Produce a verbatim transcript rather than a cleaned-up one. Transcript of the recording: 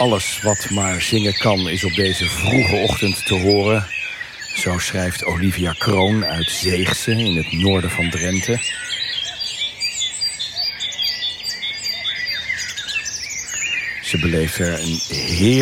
Alles wat maar zingen kan is op deze vroege ochtend te horen. Zo schrijft Olivia Kroon uit Zeegse in het noorden van Drenthe. Ze beleeft er een heer